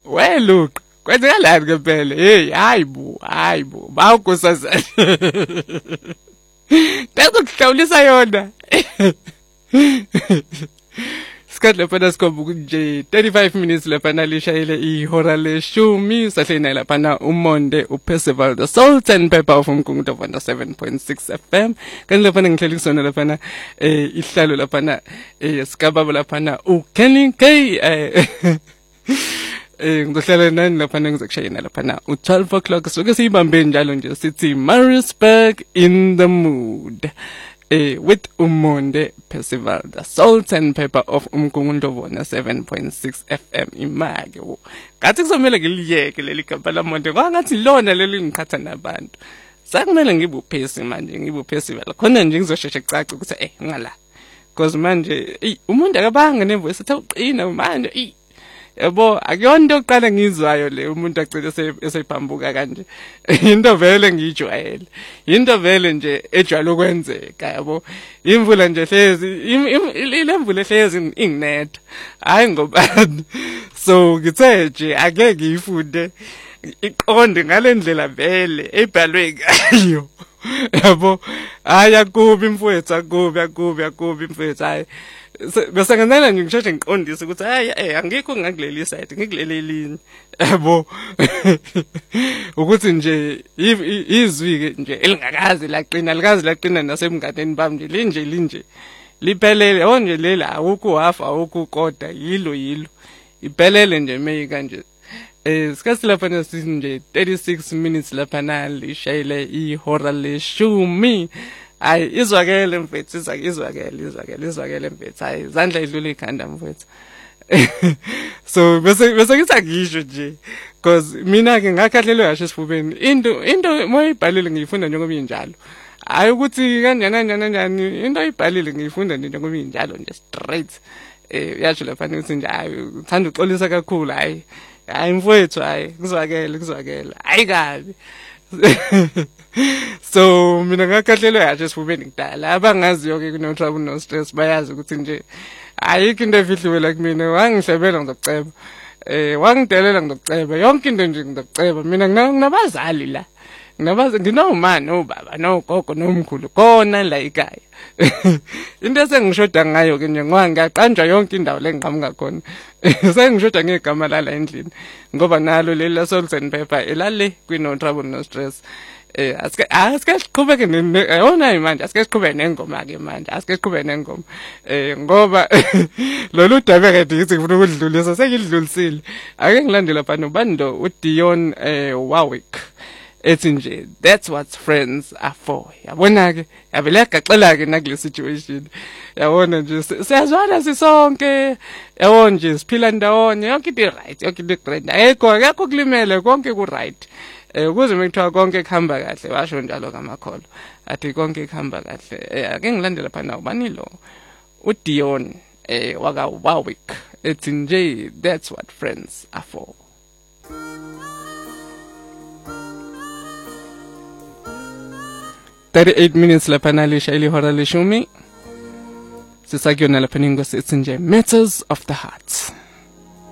we look kwenzakalani ngempela hey hayibo bawukusazana Takuhlawulisa yona Sikhathi lapha sikhomba nje 35 minutes lapha nalishayile ihora leshumi sahlena lapha uMonde uPercival the Salt and Pepper of Umgungu of 7.6 FM kanti lapha ngihleli kusona lapha ihlalo lapha sikababa lapha uKenny K ngizohlala nani lapha ngizokushayina lapha u12 o'clock soke siyibambe njalo nje sithi Maritzburg in the mood with uMonde Percival the Salt and Pepper of Umgungu 7.6 FM imake ngathi kusomela ngiliyeke leli gamba laMonde kwangathi lona leli ngikhatha nabantu sakumele ngibuphesi manje ngibuPercival khona nje ngizosheshe caca ukuthi ngala because manje umuntu akabanga nevoice uqina manje yabo akuyonto oqala ngizwayo le umuntu agcina esephambuka kanje into vele ngijwayele into vele nje ejwayele ukwenzeka yabo imvula nje hlezi ilemvula hlezi inginetha hayi ngobani so ngithe nje ake ngiyifunde iqonde ngalendlela vele ebhalwe ngayo yabo haya kubi mfowethu akubi mfowethu hayi bese ngenana ngisheshe ngiqondise ukuthi hayi angikho ngakuleli side ngikuleli linye yabo ukuthi nje izwi nje elingakazi laqina nasemngadeni bami nje linje liphelele onje lela awukho half awukho kodwa yilo iphelele nje meyika nje sikhathi lapha nje 36 minutes lapha nalishayile ihora leshumi hayi izwakele mfethu izwakele mfethu hayi izandla idlule ikhanda mfethu so bese ngithi ngisho nje because mina ke ngakhahlelwe kashe esifubeni into moyibhalile ngiyifunda njengoba injalo hayi ukuthi kanjani into oyibhalile ngiyifunda nje njengoba injalo nje straight yasho lapha ukuthi nje hayi uthanda uxolisa kakhulu hayi mfowethu hayi kuzwakele hayi kabi so mina ngakhahlelwe kashe esifubeni kudala abangaziyo ke kuno trouble no stress bayazi ukuthi nje ayikho into efihliwe la kumina wangihlebela ngizokuceba wangidelela ngizokuceba yonke into nje ngizokuceba mina nginabazali la nginomama obaba nogogo nomkhulu khona la ekhaya into esengishoda ngayo ke nje ngoba ngiyaqanjwa yonke indawo lengiqhamuka khona sengishoda ngegama la endlini ngoba nalo leli la Salt and Pepper elale kwino trouble no stress asike siqhubeke yona manje asike siqhubeke nengoma ke manje asike siqhubeke nengoma ngoba lolu dabeke ndithi ngifuna ukudlulisa sekidlulisile ake ngilandela phana ubando uDion Warwick ethi nje that's what friends are for yabona ke yabele gaxela ke nakule situation yabona nje siyazwana sisonke yabona nje siphila ndawonye yonke into right yonke into great akekho kulimele konke ku right ukuze mekuthiwa konke kuhamba kahle washo njalo kaMakholo athi konke kuhamba kahle ake ngilandela phana ubani lo uDion waka Warwick ethi nje that's what friends are for 38 minutes lapha nalisha ilihora leshumi sisakuyona lapha ningosi ethi nje matters of the heart